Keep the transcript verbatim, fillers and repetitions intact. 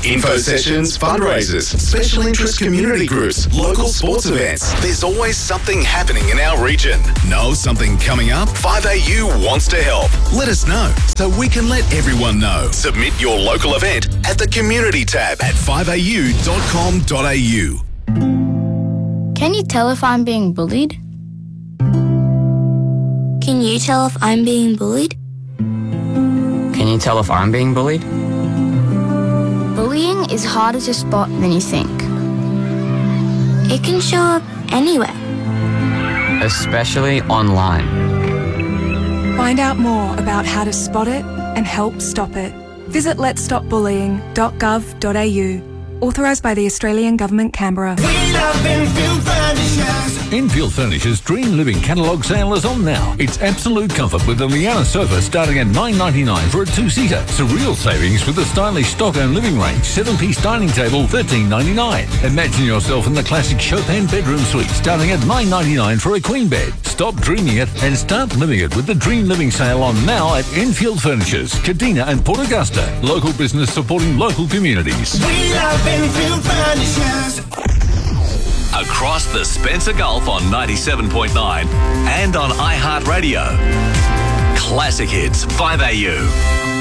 Info sessions, fundraisers, special interest community groups, local sports events. There's always something happening in our region. Know something coming up? five A U wants to help. Let us know so we can let everyone know. Submit your local event at the Community tab at five a u dot com dot a u. Can you tell if I'm being bullied? Can you tell if I'm being bullied? Can you tell if I'm being bullied? Bullying is harder to spot than you think. It can show up anywhere. Especially online. Find out more about how to spot it and help stop it. Visit lets stop bullying dot gov dot a u. Authorised by the Australian Government, Canberra. We love Enfield Furnishers. Enfield Furnishers' Dream Living catalogue sale is on now. It's absolute comfort with the Liana sofa starting at nine ninety-nine for a two-seater. Surreal savings with the stylish Stockholm living range seven-piece dining table thirteen ninety-nine. Imagine yourself in the classic Chopin bedroom suite starting at nine ninety-nine for a queen bed. Stop dreaming it and start living it with the Dream Living sale on now at Enfield Furnishers, Kadina and Port Augusta. Local business supporting local communities. We love Enfield Furnishers. Across the Spencer Gulf on ninety-seven point nine and on iHeartRadio. Classic Hits five A U.